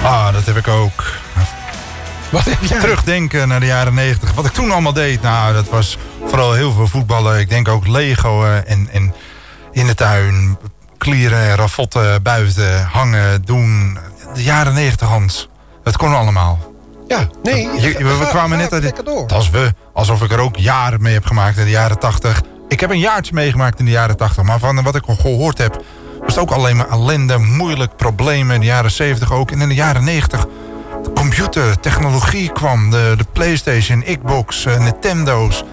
Dat heb ik ook. Wat heb jij? Terugdenken naar de jaren 90. Wat ik toen allemaal deed, nou, dat was vooral heel veel voetballen. Ik denk ook Lego en in de tuin, klieren, ravotten, buiten, hangen, doen. De jaren 90, Hans. Dat kon allemaal. Ja, nee. We kwamen net uit alsof ik er ook jaren mee heb gemaakt in de jaren 80. Ik heb een jaartje meegemaakt in de jaren 80. Maar van wat ik al gehoord heb, was het ook alleen maar ellende, moeilijk, problemen. In de jaren 70 ook. En in de jaren 90, de computer, technologie kwam. De PlayStation, Xbox, Nintendo's.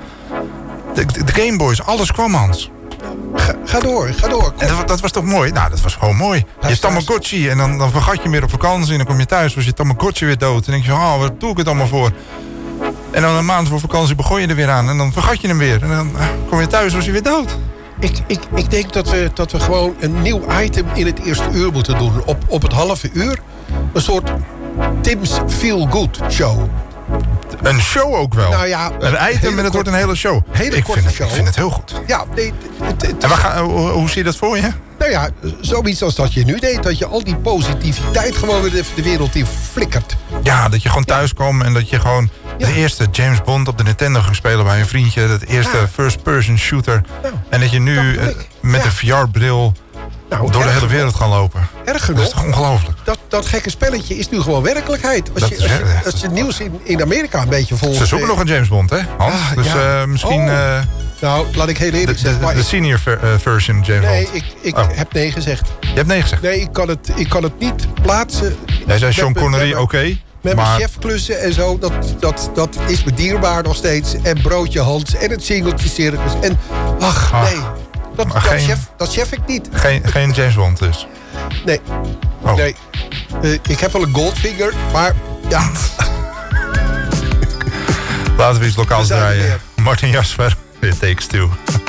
De Gameboys, alles kwam, Hans. Ga door. En dat was toch mooi? Nou, dat was gewoon mooi. Je Tamagotchi en dan vergat je hem weer op vakantie. En dan kom je thuis, was je Tamagotchi weer dood. En denk je van, wat doe ik het allemaal voor? En dan een maand voor vakantie begon je er weer aan. En dan vergat je hem weer. En dan kom je thuis, was je weer dood. Ik denk dat we gewoon een nieuw item in het eerste uur moeten doen. Op het halve uur. Een soort Tim's Feel Good show. Een show ook wel. Nou ja, een item en het wordt een hele show. Ik vind het heel goed. Ja, nee, en hoe zie je dat voor je? Nou ja, zoiets als dat je nu deed. Dat je al die positiviteit gewoon weer de wereld in flikkert. Ja, dat je gewoon thuis kwam en dat je gewoon de eerste James Bond op de Nintendo ging spelen bij een vriendje. Dat eerste first-person shooter. Nou, en dat je nu met een VR-bril door de hele wereld gaan lopen. Erg genoeg. Dat is toch ongelooflijk? Dat gekke spelletje is nu gewoon werkelijkheid. Als je nieuws in Amerika een beetje volgt. Ze zoeken nog een James Bond, hè, Hans? Misschien... nou, laat ik heel eerlijk zeggen. De senior version James Bond. Nee, ik heb nee gezegd. Je hebt nee gezegd? Nee, ik kan het niet plaatsen. Jij zei Sean Connery, oké. Met mijn chefklussen en zo, dat is me dierbaar nog steeds. En Broodje Hans en het singeltje circus. En nee, dat chef ik niet. Geen James Bond dus? Nee. Oh. Nee. Ik heb wel een Goldfinger, maar ja. Laten we iets lokaals draaien. Martin Jasper, It Takes Two.